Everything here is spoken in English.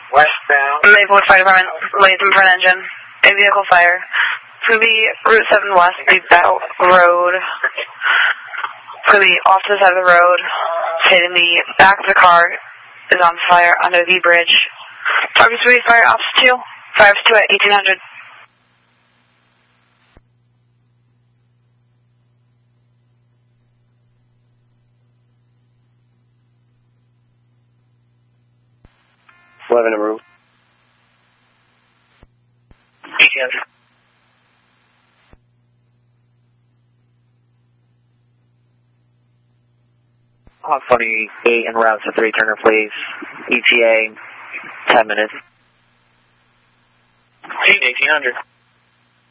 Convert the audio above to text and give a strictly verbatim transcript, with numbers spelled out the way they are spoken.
Westbound. Maplewood Fire Department, Latham front engine. A vehicle fire. It's going to be Route seven West, the Bout Road. It's going to be off to the side of the road. Hitting the back of the car is on fire under the bridge. Target three, fire ops two. Fire ops two at eighteen hundred. eleven in route. eighteen hundred. Hawk twenty-eight en route to three Turner, please. E T A, ten minutes. eighteen hundred.